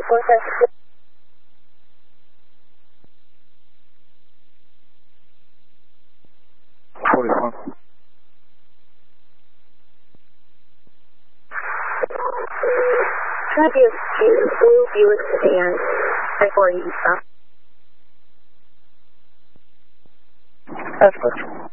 41. Radius to Blue Buick sedan before you stop. That's much.